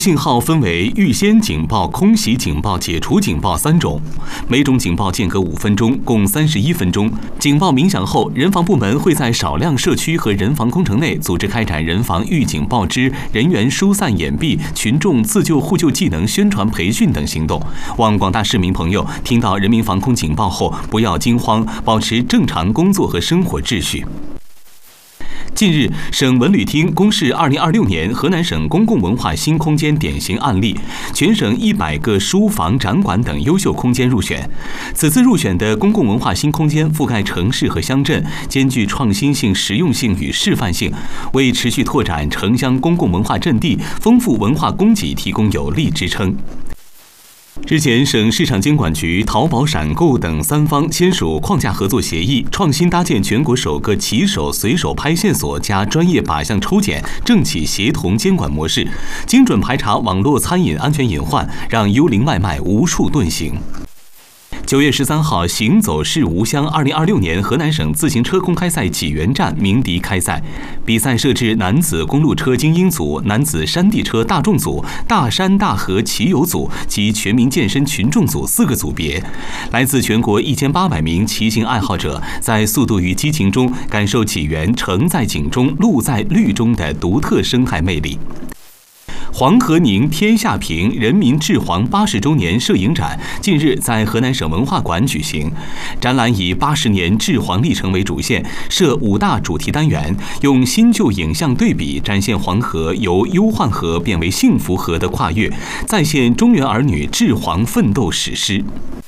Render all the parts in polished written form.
信号分为预先警报、空袭警报、解除警报3种，每种警报间隔5分钟，共31分钟。警报鸣响后，人防部门会在少量社区和人防工程内组织开展人防预警报知、人员疏散掩蔽、群众自救互救技能宣传培训等行动。望广大市民朋友听到人民防空警报后，不要惊慌，保持正常工作和生活秩序。近日，省文旅厅公示2026年河南省公共文化新空间典型案例，全省100个书房、展馆等优秀空间入选。此次入选的公共文化新空间覆盖城市和乡镇，兼具创新性、实用性与示范性，为持续拓展城乡公共文化阵地、丰富文化供给提供有力支撑。日前，省市场监管局、淘宝闪购等3方签署框架合作协议，创新搭建全国首个骑手随手拍线索加专业靶向抽检政企协同监管模式，精准排查网络餐饮安全隐患，让幽灵外卖无处遁形。9月13号，行走是吾乡2026年河南省自行车公开赛济源站鸣笛开赛。比赛设置男子公路车精英组、男子山地车大众组、大山大河骑友组及全民健身群众组4个组别。来自全国1800名骑行爱好者，在速度与激情中感受济源城在景中、路在绿中的独特生态魅力。黄河宁天下平人民治黄80周年摄影展近日在河南省文化馆举行。展览以80年治黄历程为主线，设5大主题单元，用新旧影像对比展现黄河由忧患河变为幸福河的跨越，再现中原儿女治黄奋斗史诗。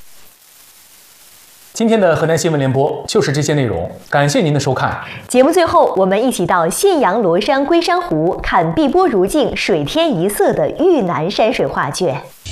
今天的河南新闻联播就是这些内容，感谢您的收看。 节目最后，我们一起到信阳罗山龟山湖看碧波如镜、水天一色的玉南山水画卷。